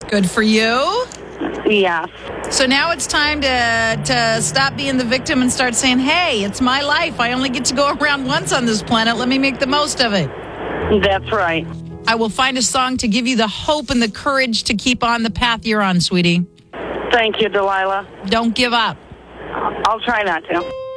Good for you. Yes. So now it's time to stop being the victim and start saying, hey, it's my life. I only get to go around once on this planet. Let me make the most of it. That's right. I will find a song to give you the hope and the courage to keep on the path you're on, sweetie. Thank you, Delilah. Don't give up. I'll try not to.